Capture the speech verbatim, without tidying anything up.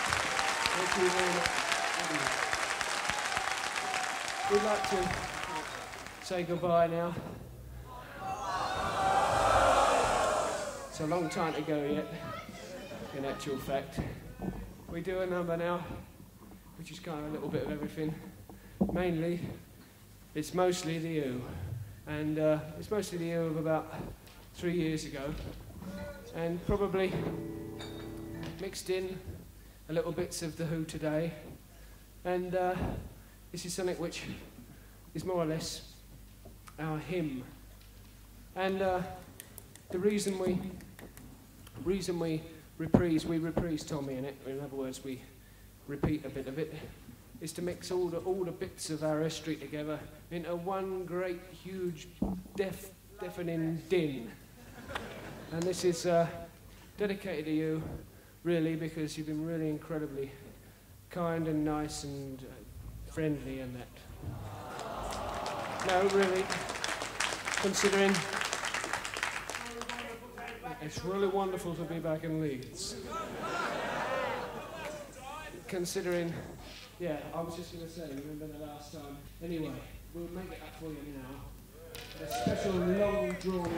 Thank you very much. We'd like to say goodbye now. It's a long time to go yet, in actual fact. We do a number now, which is kind of a little bit of everything. Mainly, it's mostly the Who. And uh, it's mostly the Who of about three years ago. And probably mixed in a little bits of the Who today. And uh, this is something which is more or less our hymn. And uh, the reason we reason we reprise, we reprise Tommy in it, in other words, we repeat a bit of it, is to mix all the, all the bits of our history together into one great, huge, deaf, deafening din. And this is uh, dedicated to you, really, because you've been really incredibly kind and nice and uh, friendly and that. No, really, considering it's really wonderful to be back in Leeds. Considering, yeah, I was just going to say, remember the last time? Anyway, we'll make it up for you now. A special long drawn